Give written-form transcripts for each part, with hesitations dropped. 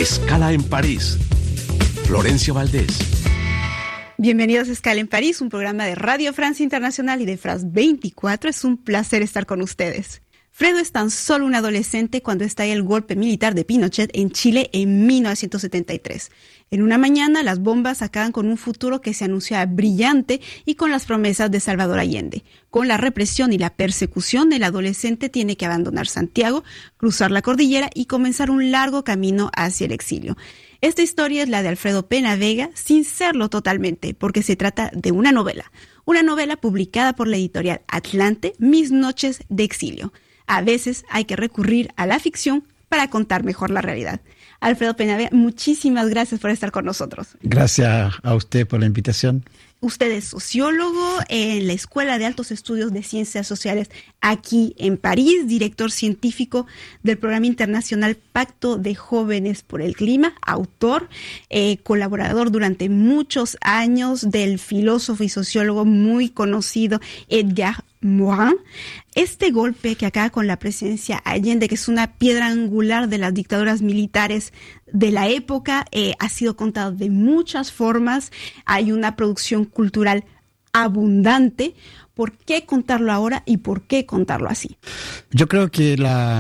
Escala en París. Florencia Valdés. Bienvenidos a Escala en París, un programa de Radio Francia Internacional y de France 24. Es un placer estar con ustedes. Fredo es tan solo un adolescente cuando estalla el golpe militar de Pinochet en Chile en 1973. En una mañana, las bombas acaban con un futuro que se anunciaba brillante y con las promesas de Salvador Allende. Con la represión y la persecución, el adolescente tiene que abandonar Santiago, cruzar la cordillera y comenzar un largo camino hacia el exilio. Esta historia es la de Alfredo Pena Vega, sin serlo totalmente, porque se trata de una novela publicada por la editorial Atlante, Mis noches de exilio. A veces hay que recurrir a la ficción para contar mejor la realidad. Alfredo Pena Vega, muchísimas gracias por estar con nosotros. Gracias a usted por la invitación. Usted es sociólogo en la Escuela de Altos Estudios de Ciencias Sociales aquí en París, director científico del programa internacional Pacto de Jóvenes por el Clima, autor, colaborador durante muchos años del filósofo y sociólogo muy conocido Edgar Morin. Este golpe que acaba con la presidencia Allende, que es una piedra angular de las dictaduras militares de la época, ha sido contado de muchas formas. Hay una producción cultural abundante. ¿Por qué contarlo ahora y por qué contarlo así? Yo creo que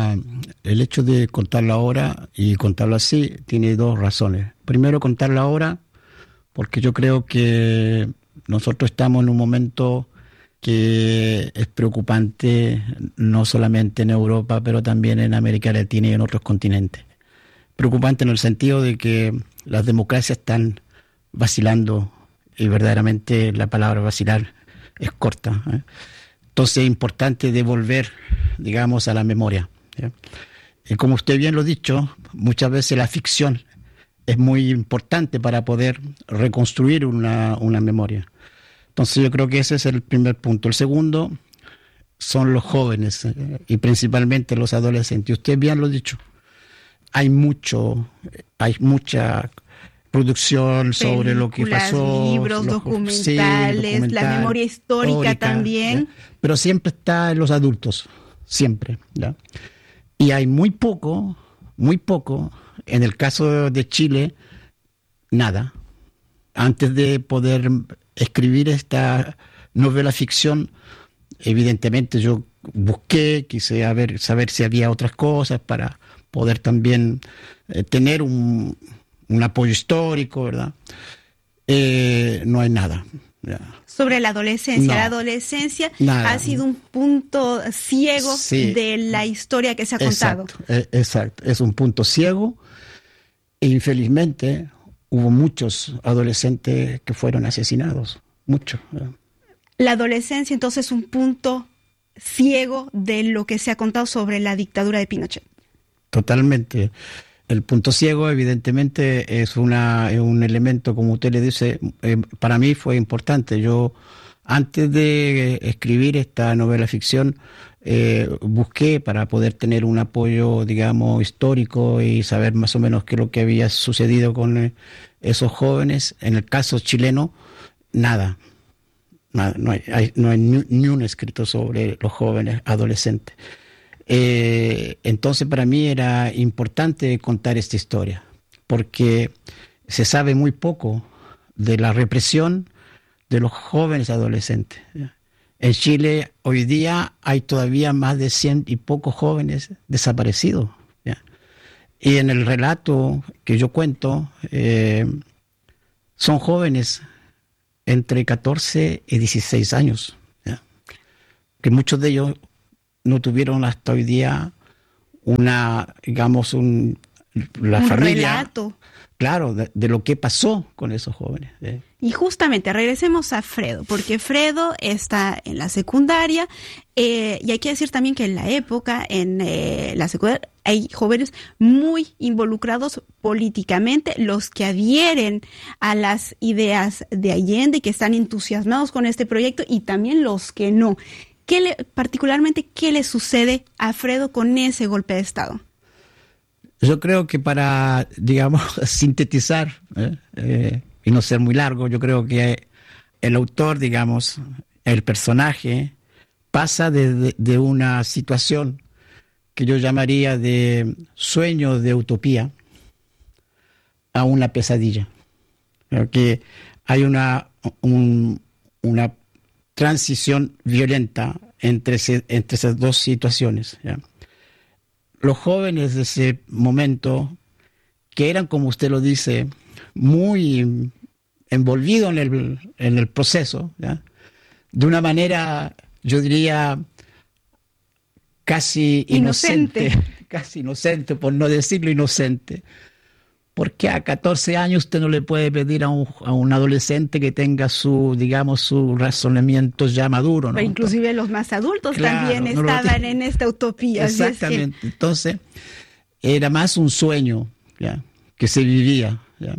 el hecho de contarlo ahora y contarlo así tiene dos razones. Primero, contarlo ahora porque yo creo que nosotros estamos en un momento que es preocupante, no solamente en Europa, pero también en América Latina y en otros continentes. Preocupante en el sentido de que las democracias están vacilando, y verdaderamente la palabra vacilar es corta, ¿eh? Entonces es importante devolver, digamos, a la memoria, ¿ya? Y como usted bien lo ha dicho, muchas veces la ficción es muy importante para poder reconstruir una memoria. Entonces yo creo que ese es el primer punto. El segundo son los jóvenes y principalmente los adolescentes. Usted bien lo ha dicho. Hay mucha producción sobre lo que pasó. Libros, documentales, la memoria histórica también. ¿Ya? Pero siempre está en los adultos, siempre, ¿ya? Y hay muy poco, en el caso de Chile, nada. Antes de poder escribir esta novela ficción, evidentemente yo quise saber si había otras cosas para poder también tener un apoyo histórico, ¿verdad? No hay nada. Ya. Sobre la adolescencia. No, la adolescencia nada. Ha sido un punto ciego de la historia que se ha contado. Exacto. Es un punto ciego e infelizmente hubo muchos adolescentes que fueron asesinados. Muchos. La adolescencia entonces es un punto ciego de lo que se ha contado sobre la dictadura de Pinochet. Totalmente. El punto ciego, evidentemente, es un elemento, como usted le dice, para mí fue importante. Yo, antes de escribir esta novela ficción, busqué para poder tener un apoyo, digamos, histórico y saber más o menos qué es lo que había sucedido con esos jóvenes. En el caso chileno, nada. No hay ni un escrito sobre los jóvenes adolescentes. Entonces para mí era importante contar esta historia porque se sabe muy poco de la represión de los jóvenes adolescentes. En Chile hoy día hay todavía más de 100 y pocos jóvenes desaparecidos, ¿ya? Y en el relato que yo cuento son jóvenes entre 14 y 16 años, ¿ya? Que muchos de ellos no tuvieron hasta hoy día la familia, relato. Claro, de lo que pasó con esos jóvenes. Y justamente regresemos a Fredo, porque Fredo está en la secundaria, y hay que decir también que en la época, en la secundaria, hay jóvenes muy involucrados políticamente, los que adhieren a las ideas de Allende y que están entusiasmados con este proyecto, y también los que no. Particularmente, ¿qué le sucede a Fredo con ese golpe de Estado? Yo creo que para, digamos, sintetizar y no ser muy largo, yo creo que el autor, digamos, el personaje, pasa de una situación que yo llamaría de sueño de utopía a una pesadilla. Creo que hay una transición violenta entre esas dos situaciones, ¿ya? Los jóvenes de ese momento, que eran, como usted lo dice, muy envolvidos en el proceso, ¿ya? De una manera, yo diría, casi inocente, por no decirlo inocente. Porque a 14 años usted no le puede pedir a un adolescente que tenga su razonamiento ya maduro, ¿no? Pero inclusive los más adultos, claro, también no estaban en esta utopía. Exactamente. Entonces, era más un sueño, ¿ya?, que se vivía, ¿ya?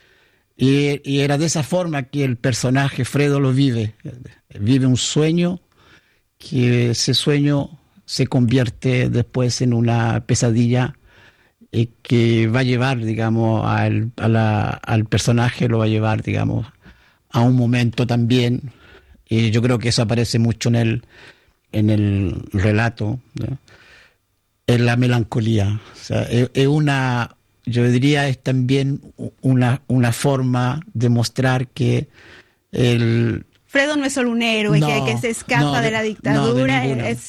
Y era de esa forma que el personaje Fredo lo vive. Vive un sueño, que ese sueño se convierte después en una pesadilla, que va a llevar, digamos, al personaje, lo va a llevar, digamos, a un momento también, y yo creo que eso aparece mucho en el relato, ¿no?, en la melancolía. O sea, yo diría, es también una forma de mostrar que Fredo no es solo un héroe que se escapa de la dictadura,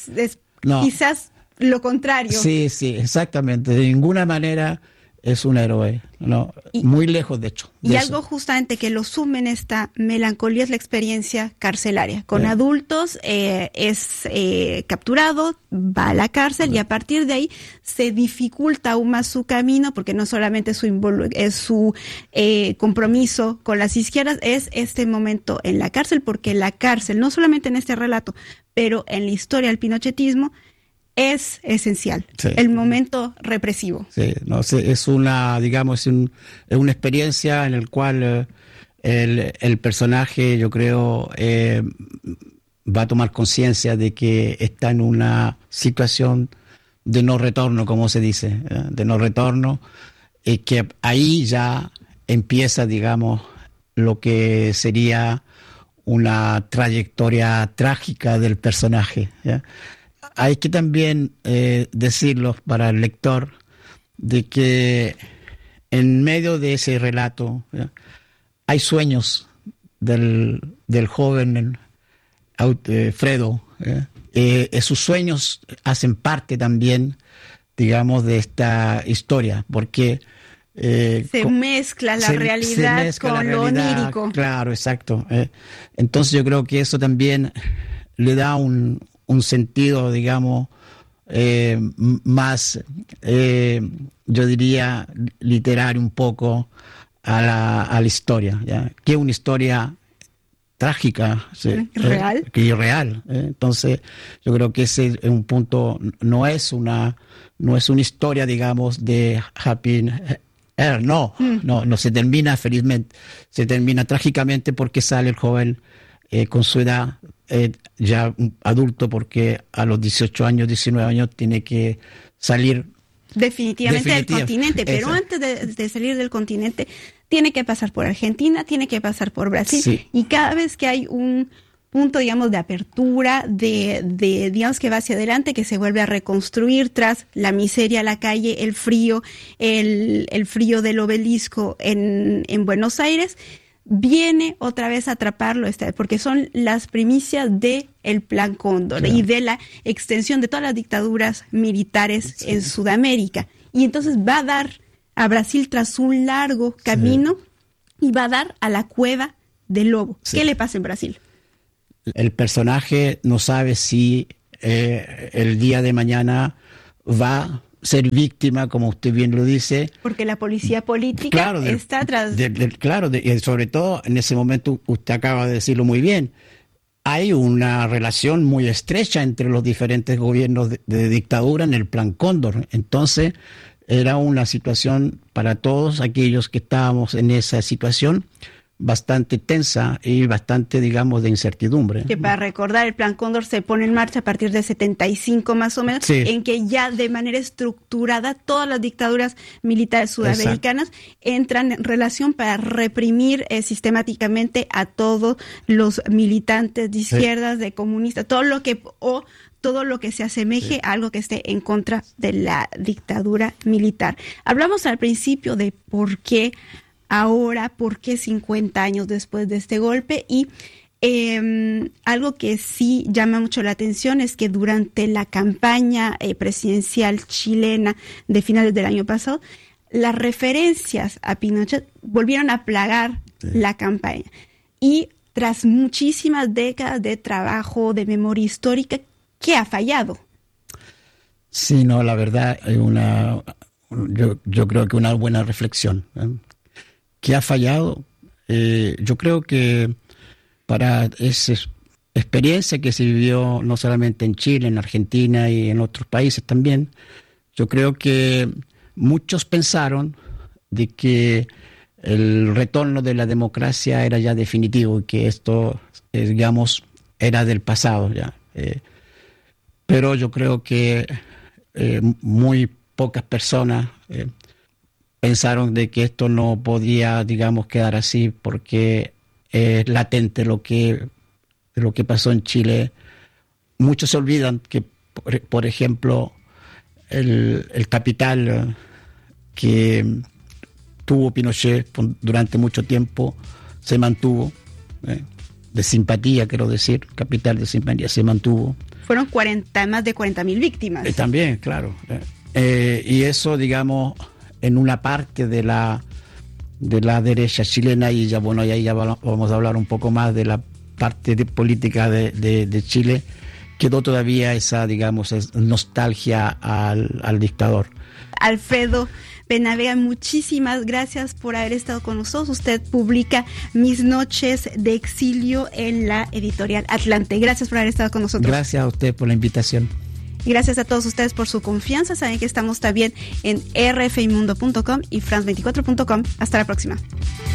quizás lo contrario. Sí, exactamente. De ninguna manera es un héroe, no, muy lejos, de hecho. Y algo justamente que lo sume en esta melancolía es la experiencia carcelaria. Con adultos es capturado, va a la cárcel, y a partir de ahí se dificulta aún más su camino, porque no solamente es su compromiso con las izquierdas, es este momento en la cárcel, porque la cárcel, no solamente en este relato, pero en la historia del pinochetismo, es esencial, el momento represivo. Sí, no sé, es una experiencia en la cual el personaje, yo creo, va a tomar conciencia de que está en una situación de no retorno, como se dice, de no retorno, y que ahí ya empieza, digamos, lo que sería una trayectoria trágica del personaje, ¿ya? Hay que también decirlo para el lector, de que en medio de ese relato, ¿ya?, hay sueños del joven Fredo, ¿ya? Sus sueños hacen parte también, digamos, de esta historia, porque se mezcla la realidad con lo onírico. Claro, exacto. Entonces yo creo que eso también le da un sentido, digamos, más, yo diría, literario un poco a la historia, ¿ya?, que es una historia trágica, real. Real. Entonces, yo creo que ese es un punto, no es una historia, digamos, de happy end, no se termina felizmente, se termina trágicamente, porque sale el joven con su edad, ya adulto, porque a los 18 años, 19 años tiene que salir definitivamente del continente, pero antes de salir del continente tiene que pasar por Argentina, tiene que pasar por Brasil, y cada vez que hay un punto, digamos, de apertura, de digamos, que va hacia adelante, que se vuelve a reconstruir tras la miseria, la calle, el frío del obelisco en Buenos Aires, viene otra vez a atraparlo, porque son las primicias del Plan Cóndor, y de la extensión de todas las dictaduras militares en Sudamérica. Y entonces va a dar a Brasil tras un largo camino, y va a dar a la cueva del lobo. ¿Qué le pasa en Brasil? El personaje no sabe si el día de mañana va a ser víctima, como usted bien lo dice. Porque la policía política está atrás. Y sobre todo en ese momento, usted acaba de decirlo muy bien, hay una relación muy estrecha entre los diferentes gobiernos de dictadura en el Plan Cóndor. Entonces, era una situación para todos aquellos que estábamos en esa situación bastante tensa y bastante, digamos, de incertidumbre. Que para recordar, el Plan Cóndor se pone en marcha a partir de 75 más o menos, sí, en que ya de manera estructurada todas las dictaduras militares sudamericanas, exacto, entran en relación para reprimir sistemáticamente a todos los militantes de izquierdas, sí, de comunistas, todo lo que se asemeje, sí, a algo que esté en contra de la dictadura militar. Hablamos al principio de por qué ahora, por qué 50 años después de este golpe, y algo que sí llama mucho la atención es que durante la campaña presidencial chilena de finales del año pasado, las referencias a Pinochet volvieron a plagar, sí, la campaña. Y tras muchísimas décadas de trabajo, de memoria histórica, ¿qué ha fallado? Sí, no, la verdad, yo creo que una buena reflexión, ¿eh? ¿Qué ha fallado? Yo creo que para esa experiencia que se vivió no solamente en Chile, en Argentina y en otros países también, yo creo que muchos pensaron de que el retorno de la democracia era ya definitivo y que esto, digamos, era del pasado ya. Pero yo creo que muy pocas personas pensaron de que esto no podía, digamos, quedar así porque es latente lo que pasó en Chile. Muchos se olvidan que, por ejemplo, el capital que tuvo Pinochet durante mucho tiempo se mantuvo, de simpatía, quiero decir, capital de simpatía se mantuvo. Fueron más de 40.000 víctimas. También, claro. Y eso, digamos, en una parte de la derecha chilena, y ya bueno, y ahí ya vamos a hablar un poco más de la parte de política de Chile, quedó todavía esa, digamos, nostalgia al dictador. Alfredo Penavega, muchísimas gracias por haber estado con nosotros. Usted publica Mis noches de exilio en la editorial Atlante. Gracias por haber estado con nosotros. Gracias a usted por la invitación. Y gracias a todos ustedes por su confianza. Saben que estamos también en rfimundo.com y france24.com. Hasta la próxima.